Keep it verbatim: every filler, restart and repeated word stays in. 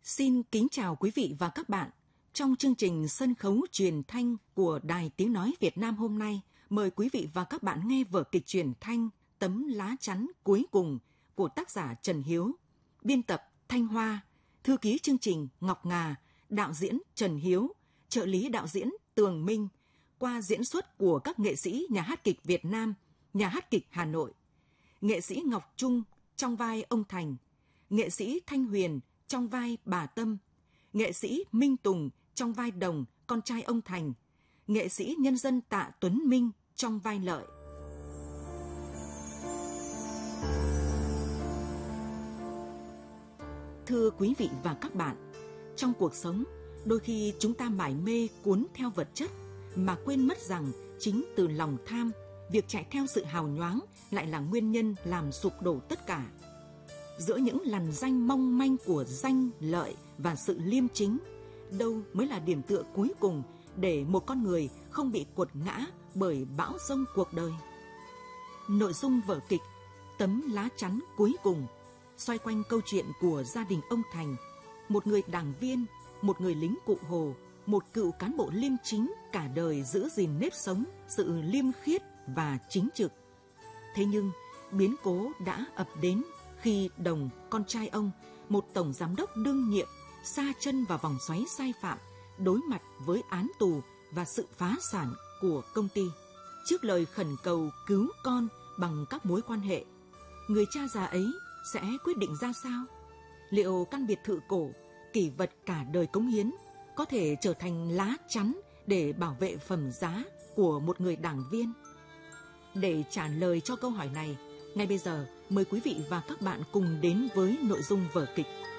Xin kính chào quý vị và các bạn. Trong chương trình sân khấu truyền thanh của Đài Tiếng Nói Việt Nam hôm nay, mời quý vị và các bạn nghe vở kịch truyền thanh Tấm lá chắn cuối cùng của tác giả Trần Hiếu, biên tập Thanh Hoa, thư ký chương trình Ngọc Ngà, đạo diễn Trần Hiếu, trợ lý đạo diễn Tường Minh, qua diễn xuất của các nghệ sĩ Nhà hát kịch Việt Nam, Nhà hát kịch Hà Nội, nghệ sĩ Ngọc Trung trong vai ông Thành, nghệ sĩ Thanh Huyền trong vai bà Tâm, nghệ sĩ Minh Tùng trong vai Đồng, con trai ông Thành, nghệ sĩ nhân dân Tạ Tuấn Minh trong vai Lợi. Thưa quý vị và các bạn, trong cuộc sống, đôi khi chúng ta mải mê cuốn theo vật chất mà quên mất rằng chính từ lòng tham, việc chạy theo sự hào nhoáng lại là nguyên nhân làm sụp đổ tất cả. Giữa những lằn ranh mong manh của danh, lợi và sự liêm chính, đâu mới là điểm tựa cuối cùng để một con người không bị quật ngã bởi bão giông cuộc đời? Nội dung vở kịch Tấm lá chắn cuối cùng xoay quanh câu chuyện của gia đình ông Thành, một người đảng viên, một người lính cụ Hồ, một cựu cán bộ liêm chính cả đời giữ gìn nếp sống, sự liêm khiết và chính trực. Thế nhưng, biến cố đã ập đến khi Đồng, con trai ông, một tổng giám đốc đương nhiệm, sa chân vào vòng xoáy sai phạm, đối mặt với án tù và sự phá sản của công ty. Trước lời khẩn cầu cứu con bằng các mối quan hệ, người cha già ấy sẽ quyết định ra sao? Liệu căn biệt thự cổ, kỷ vật cả đời cống hiến, có thể trở thành lá chắn để bảo vệ phẩm giá của một người đảng viên? Để trả lời cho câu hỏi này, ngay bây giờ mời quý vị và các bạn cùng đến với nội dung vở kịch.